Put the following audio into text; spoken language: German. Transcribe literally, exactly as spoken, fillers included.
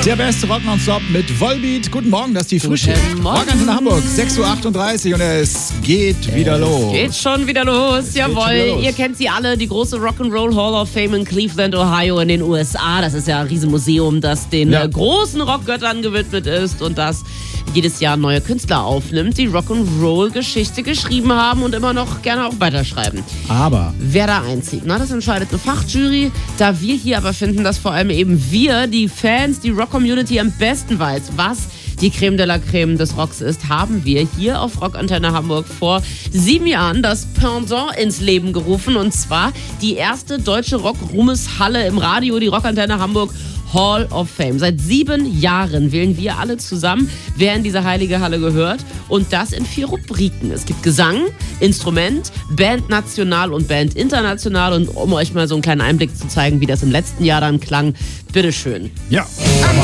Der beste Rock nonstop mit Volbeat. Guten Morgen, das ist die Frische. Rockantenne Hamburg, sechs Uhr achtunddreißig und es geht wieder es los. Geht schon wieder los, jawohl. Wieder los. Ihr kennt sie alle, die große Rock'n'Roll Hall of Fame in Cleveland, Ohio in den U S A. Das ist ja ein Riesenmuseum, das den Ja. äh, großen Rockgöttern gewidmet ist und das jedes Jahr neue Künstler aufnimmt, die Rock'n'Roll-Geschichte geschrieben haben und immer noch gerne auch weiterschreiben. Aber Wer da einzieht, na, das entscheidet eine Fachjury. Da wir hier aber finden, dass vor allem eben wir, die Fans, die Rock-Community am besten weiß, was die Creme de la Creme des Rocks ist, haben wir hier auf Rockantenne Hamburg vor sieben Jahren das Pendant ins Leben gerufen. Und zwar die erste deutsche Rock-Ruhmeshalle im Radio, die Rockantenne Hamburg Hall of Fame. Seit sieben Jahren wählen wir alle zusammen, wer in diese heilige Halle gehört. Und das in vier Rubriken. Es gibt Gesang, Instrument, Band national und Band international. Und um euch mal so einen kleinen Einblick zu zeigen, wie das im letzten Jahr dann klang, bitteschön. ja. I'm